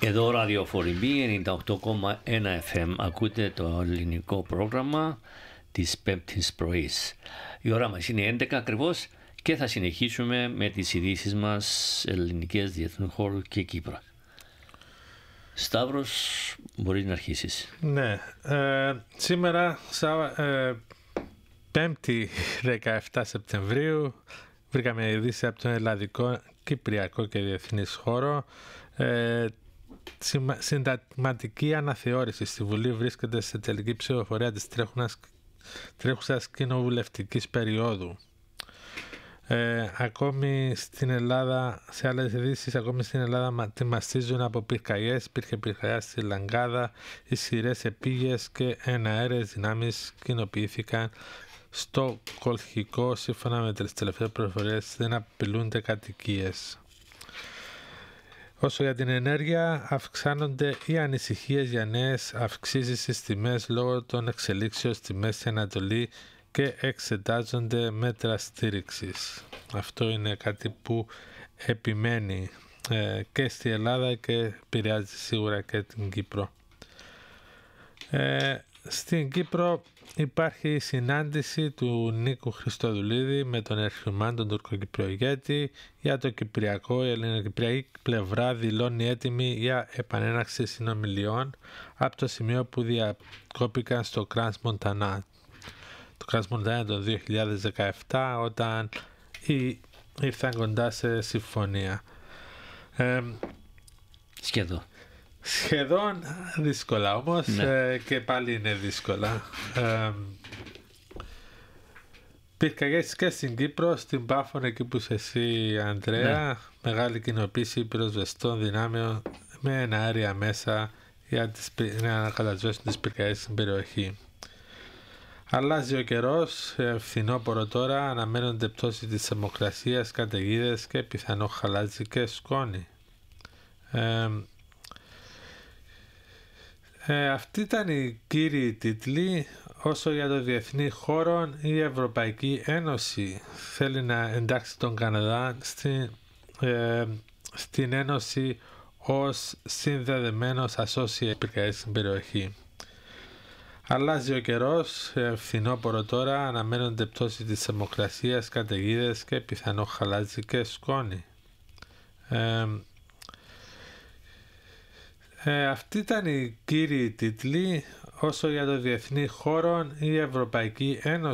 Εδώ ραδιοφορμή 98,1 FM. Ακούτε το ελληνικό πρόγραμμα της Πέμπτης πρωίς. Η ώρα μας είναι 11 ακριβώς και θα συνεχίσουμε με τις ειδήσεις μας ελληνικές, διεθνού χώρου και Κύπρο. Σταύρος, μπορείς να αρχίσεις. Ναι, σήμερα, Πέμπτη 17 Σεπτεμβρίου, βρήκαμε ειδήσεις από τον ελλαδικό, κυπριακό και διεθνής χώρο. Συνταγματική αναθεώρηση στη Βουλή βρίσκεται σε τελική ψηφοφορία της τρέχουσας κοινοβουλευτικής περίοδου. Ακόμη στην Ελλάδα, σε άλλες ειδήσεις, ακόμη στην Ελλάδα τη μαστίζουν από πυρκαγιές. Υπήρχε πυρκαγιά στη Λαγκάδα, ισχυρές επίγειες και εναέρειες δυνάμεις κοινοποιήθηκαν στο Κολχικό. Σύμφωνα με τις τελευταίες πληροφορίες, δεν απειλούνται κατοικίες. Όσο για την ενέργεια, αυξάνονται οι ανησυχίες για νέες αυξήσεις στις τιμές λόγω των εξελίξεων στη Μέση Ανατολή και εξετάζονται μέτρα στήριξης. Αυτό είναι κάτι που επιμένει και στη Ελλάδα και επηρεάζει σίγουρα και την Κύπρο. Στην Κύπρο υπάρχει η συνάντηση του Νίκου Χριστοδουλίδη με τον Ερχημάν, τον τουρκοκυπριο ηγέτη, για το Κυπριακό. Η ελληνοκυπριακή πλευρά δηλώνει έτοιμη για επανέναρξη συνομιλιών από το σημείο που διακόπηκαν στο Κρανς Μοντανά. Το Κρανς Μοντανά το 2017, όταν ήρθαν κοντά σε συμφωνία. Σχεδόν δύσκολα όμως, ναι. Και πάλι είναι δύσκολα. Πυρκαγιές και στην Κύπρο, στην Πάφων, εκεί που είσαι εσύ, Ανδρέα, ναι. Μεγάλη κοινοποίηση πυροσβεστών δυνάμεων με εναέρια μέσα για να ανακατασβέσουν τις πυρκαγιές στην περιοχή. Αλλάζει ο καιρός, φθινόπωρο τώρα, αναμένονται πτώσεις της θερμοκρασίας, καταιγίδες και πιθανό χαλάζι και σκόνη. Αυτοί ήταν οι κύριοι τίτλοι. Όσο για το διεθνή χώρο, η Ευρωπαϊκή Ένωση θέλει να εντάξει τον Καναδά στην Ένωση ως συνδεδεμένος associate πυρκαγιές στην περιοχή. Αλλάζει ο καιρός, φθινόπωρο τώρα, αναμένονται πτώσεις της θερμοκρασίας, καταιγίδες και πιθανό χαλάζι και σκόνη. Αυτοί ήταν οι κύριοι τίτλοι. Όσο για το διεθνή χώρο, η Ευρωπαϊκή Ένωση